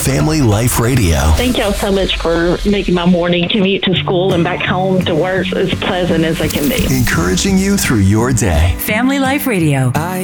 Family Life Radio. Thank y'all so much for making my morning commute to school and back home to work as pleasant as I can be. Encouraging you through your day. Family Life Radio.